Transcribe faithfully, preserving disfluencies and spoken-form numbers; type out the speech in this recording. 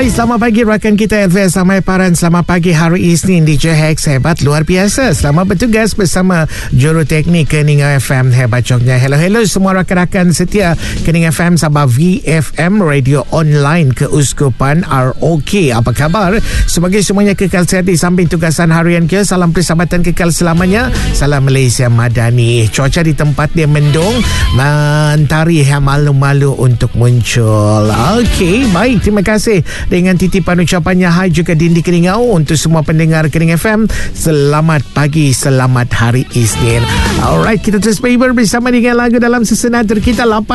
Baik, selamat pagi rakan kita L V S Samai Paran. Selamat pagi hari Isnin D J Hex hebat luar biasa. Selamat bertugas bersama juru teknik Kening F M hebat coknya. Hello hello semua rakan-rakan setia Kening F M Sabah V F M Radio Online Keuskupan R O K. Apa khabar? Semoga semuanya kekal sihat di samping tugasan harian kita. Salam persahabatan kekal selamanya. Salam Malaysia Madani. Cuaca di tempat dia mendung, mentari yang malu-malu untuk muncul. Okey, baik, terima kasih dengan titipan ucapannya hai juga Dindi Keningau untuk semua pendengar Kening F M. Selamat pagi, selamat hari Isnin. Alright, kita terus bersama dengan lagu dalam sesenat kita lapan